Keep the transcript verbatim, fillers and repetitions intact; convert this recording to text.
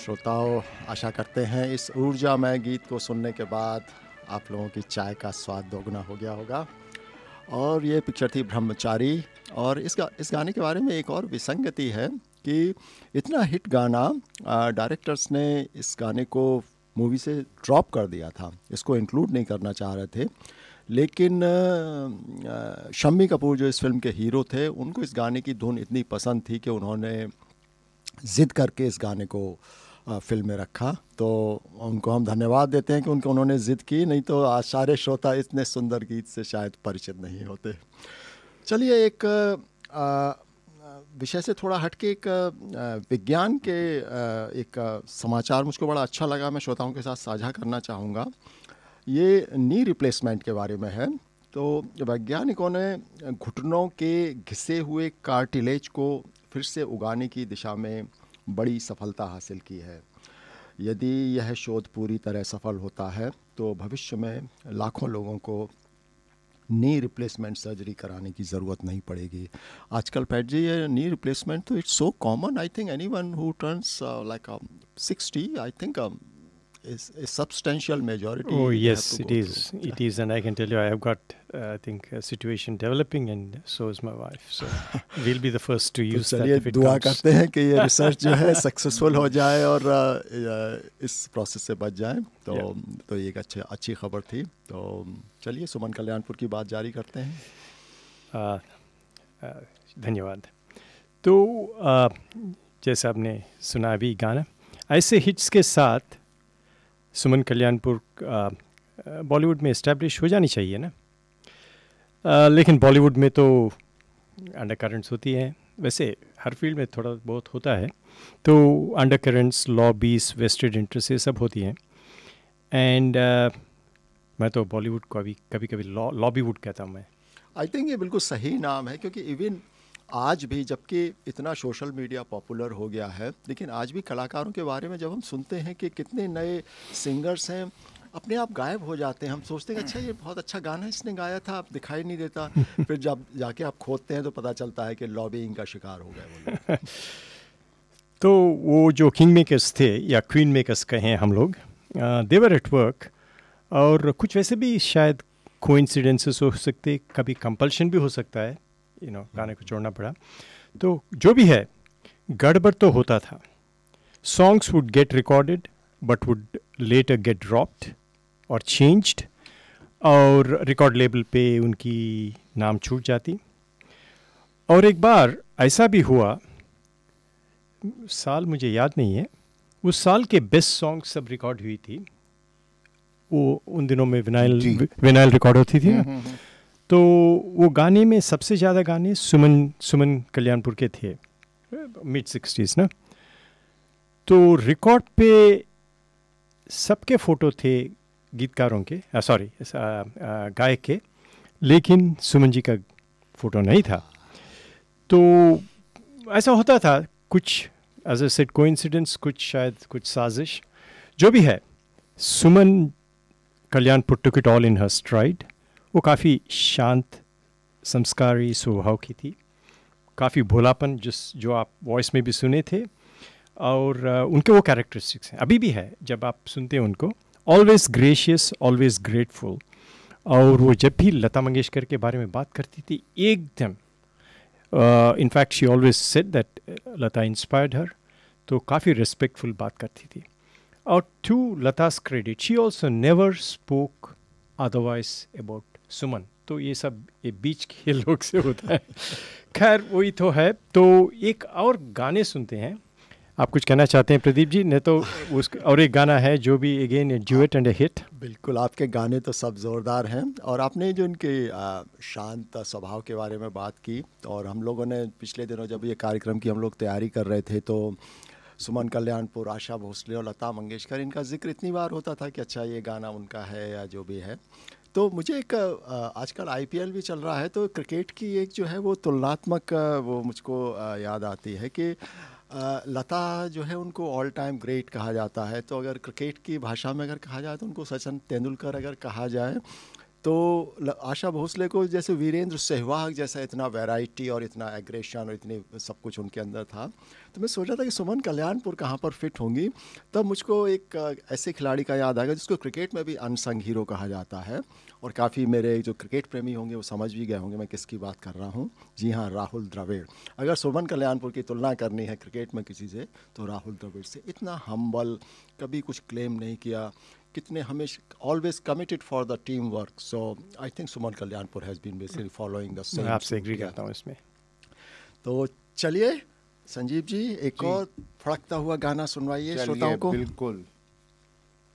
श्रोताओं, आशा करते हैं इस ऊर्जामय गीत को सुनने के बाद आप लोगों की चाय का स्वाद दोगुना हो गया होगा। और ये पिक्चर थी ब्रह्मचारी। और इस गा, इस गाने के बारे में एक और विसंगति है कि इतना हिट गाना डायरेक्टर्स ने इस गाने को मूवी से ड्रॉप कर दिया था, इसको इंक्लूड नहीं करना चाह रहे थे। लेकिन आ, शम्मी कपूर जो इस फिल्म के हीरो थे, उनको इस गाने की धुन इतनी पसंद थी कि उन्होंने ज़िद करके इस गाने को आ, फिल्म में रखा। तो उनको हम धन्यवाद देते हैं कि उनको उन्होंने ज़िद की, नहीं तो आज सारे श्रोता इतने सुंदर गीत से शायद परिचित नहीं होते। चलिए एक आ, विषय से थोड़ा हटके एक विज्ञान के आ, एक आ, समाचार मुझको बड़ा अच्छा लगा, मैं श्रोताओं के साथ साझा करना चाहूँगा। ये नी रिप्लेसमेंट के बारे में है। तो वैज्ञानिकों ने घुटनों के घिसे हुए कार्टिलेज को फिर से उगाने की दिशा में बड़ी सफलता हासिल की है। यदि यह शोध पूरी तरह सफल होता है तो भविष्य में लाखों लोगों को नी रिप्लेसमेंट सर्जरी कराने की ज़रूरत नहीं पड़ेगी। आजकल पैट जी ये नी रिप्लेसमेंट तो it's so common, I think anyone who turns like sixty, I think is a substantial majority. Oh yes, it is. Through. It is, and I can tell you, I have got, uh, I think, a situation developing, and so is my wife. So we'll be the first to use तो that चलिए if it दुआ comes. करते हैं कि ये research जो है successful हो जाए और uh, इस प्रोसेस से बच जाए। तो Yeah. तो ये एक अच्छी अच्छी खबर थी। तो चलिए सुमन कल्याणपुर की बात जारी करते हैं। uh, uh, धन्यवाद। तो uh, जैसे आपने सुना अभी गाना, ऐसे हिट्स के साथ सुमन कल्याणपुर बॉलीवुड में इस्टेब्लिश हो जानी चाहिए ना। आ, लेकिन बॉलीवुड में तो अंडर करंट्स होती हैं, वैसे हर फील्ड में थोड़ा बहुत होता है। तो under currents, lobbies, vested interest ये सब होती हैं। एंड uh, मैं तो बॉलीवुड को अभी कभी कभी लॉ लॉबीवुड कहता हूँ मैं। आई थिंक ये बिल्कुल सही नाम है, क्योंकि इवन आज भी जबकि इतना सोशल मीडिया पॉपुलर हो गया है, लेकिन आज भी कलाकारों के बारे में जब हम सुनते हैं कि कितने नए सिंगर्स हैं अपने आप गायब हो जाते हैं। हम सोचते हैं अच्छा ये बहुत अच्छा गाना इसने गाया था, अब दिखाई नहीं देता। फिर जब जाके आप खोदते हैं तो पता चलता है कि लॉबिंग का शिकार हो गए वो लोग। तो वो जो किंग मेकर्स थे या क्वीन मेकर्स कहें हम लोग, दे वर एट वर्क। और कुछ वैसे भी शायद कोइंसिडेंसेस हो सकते, कभी कंपल्शन भी हो सकता है, यू नो गाने को छोड़ना पड़ा। तो जो भी है, गड़बड़ तो होता था। Songs would get recorded but would letter gate dropped और चेंज्ड, और रिकॉर्ड लेबल पे उनकी नाम छूट जाती। और एक बार ऐसा भी हुआ, साल मुझे याद नहीं है, उस साल के बेस्ट सॉन्ग सब रिकॉर्ड हुई थी। वो उन दिनों में विनाइल विनाइल रिकॉर्ड होती थी ना। तो वो गाने में सबसे ज़्यादा गाने सुमन सुमन कल्याणपुर के थे, मिड सिक्सटीज़ ना। तो रिकॉर्ड पे सबके फ़ोटो थे गीतकारों के, सॉरी गायक के, लेकिन सुमन जी का फ़ोटो नहीं था। तो ऐसा होता था कुछ, एज ए सेड कोइंसिडेंस, कुछ शायद कुछ साजिश, जो भी है। Suman Kalyanpur took it all in her STRIDE. वो काफ़ी शांत, संस्कारी स्वभाव की थी, काफ़ी भोलापन जिस जो आप वॉइस में भी सुने थे, और uh, उनके वो कैरेक्टरिस्टिक्स हैं, अभी भी है जब आप सुनते हैं उनको। Always gracious, always grateful. और वो जब भी लता मंगेशकर के बारे में बात करती थी एकदम, in fact she always said that Lata inspired हर, तो काफ़ी रिस्पेक्टफुल बात करती थी। और to लता's credit, she also never spoke otherwise about सुमन। तो ये सब ये बीच के लोग से होता है। खैर वही तो है। तो एक और गाने सुनते हैं। आप कुछ कहना चाहते हैं प्रदीप जी? नहीं तो उस और एक गाना है जो भी again A duet and A hit. बिल्कुल, आपके गाने तो सब ज़ोरदार हैं। और आपने जो उनके शांत स्वभाव के बारे में बात की, और हम लोगों ने पिछले दिनों जब ये कार्यक्रम की हम लोग तैयारी कर रहे थे, तो सुमन कल्याणपुर, आशा भोसले और लता मंगेशकर, इनका जिक्र इतनी बार होता था कि अच्छा ये गाना उनका है या जो भी है। तो मुझे एक आजकल आईपीएल भी चल रहा है, तो क्रिकेट की एक जो है वो तुलनात्मक वो मुझको याद आती है कि लता जो है उनको ऑल टाइम ग्रेट कहा जाता है। तो अगर क्रिकेट की भाषा में अगर कहा जाए तो उनको सचिन तेंदुलकर अगर कहा जाए, तो ल- आशा भोसले को जैसे वीरेंद्र सहवाग जैसा इतना वैरायटी और इतना एग्रेशन और इतनी सब कुछ उनके अंदर था, तो मैं सोचा था कि सुमन कल्याणपुर कहाँ पर फिट होंगी। तब मुझको एक अ, ऐसे खिलाड़ी का याद आ गया जिसको क्रिकेट में भी अनसंग हीरो कहा जाता है, और काफ़ी मेरे जो क्रिकेट प्रेमी होंगे वो समझ भी गए होंगे मैं किसकी बात कर रहा हूँ। जी हाँ, राहुल द्रविड़। अगर सुमन कल्याणपुर की तुलना करनी है क्रिकेट में किसी से, तो राहुल द्रविड़ से। इतना हम्बल, कभी कुछ क्लेम नहीं किया, कितने हमेशा always committed for the team work. So I think Suman Kalyanpur has been basically following the same. मैं आपसे एग्री करता हूँ इसमें। तो चलिए संजीव जी, एक और फड़कता हुआ गाना सुनवाइए श्रोताओं को। बिल्कुल।